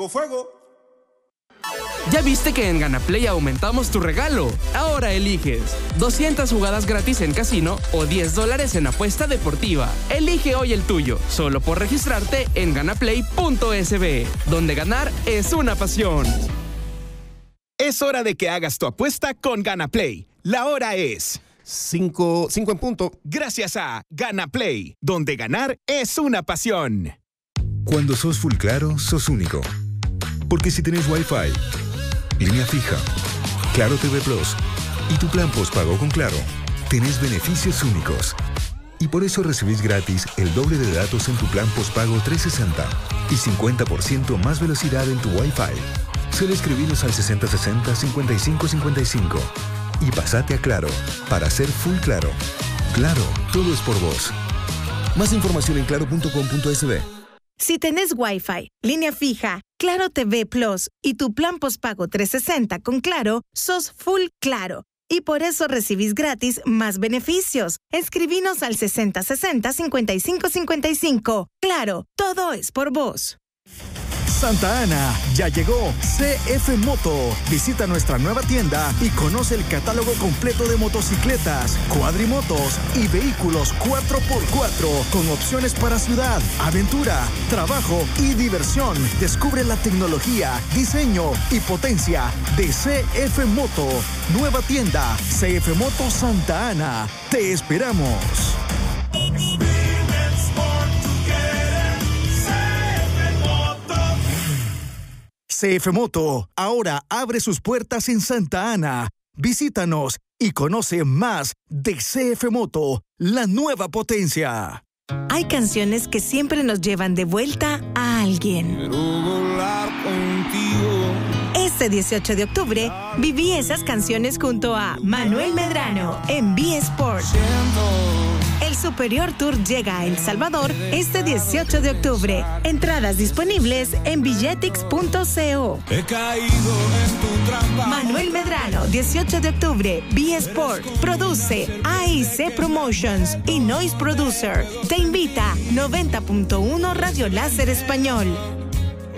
Fuego, fuego. ¿Ya viste que en GanaPlay aumentamos tu regalo? Ahora eliges 200 jugadas gratis en casino o $10 en apuesta deportiva. Elige hoy el tuyo, solo por registrarte en ganaplay.sb, donde ganar es una pasión. Es hora de que hagas tu apuesta con GanaPlay. La hora es 5 en punto. Gracias a GanaPlay, donde ganar es una pasión. Cuando sos full claro, sos único. Porque si tenés Wi-Fi, línea fija, Claro TV Plus y tu plan postpago con Claro, tenés beneficios únicos. Y por eso recibís gratis el doble de datos en tu plan postpago 360 y 50% más velocidad en tu Wi-Fi. Solo escribinos al 6060-5555 y pasate a Claro para ser full claro. Claro, todo es por vos. Más información en claro.com.sb. Si tenés Wi-Fi, línea fija, Claro TV Plus y tu plan postpago 360 con Claro, sos full claro. Y por eso recibís gratis más beneficios. Escribinos al 6060-5555. Claro, todo es por vos. Santa Ana, ya llegó CF Moto. Visita nuestra nueva tienda y conoce el catálogo completo de motocicletas, cuadrimotos y vehículos 4x4 con opciones para ciudad, aventura, trabajo y diversión. Descubre la tecnología, diseño y potencia de CF Moto. Nueva tienda CF Moto Santa Ana. Te esperamos. CF Moto ahora abre sus puertas en Santa Ana. Visítanos y conoce más de CF Moto, la nueva potencia. Hay canciones que siempre nos llevan de vuelta a alguien. Quiero volar contigo. Este 18 de octubre viví esas canciones junto a Manuel Medrano en B Sport. El Superior Tour llega a El Salvador este 18 de octubre. Entradas disponibles en billetix.co. He caído en tu trampa. Manuel Medrano, 18 de octubre, B Sport. Produce AIC Promotions y Noise Producer. Te invita 90.1 Radio Láser Español.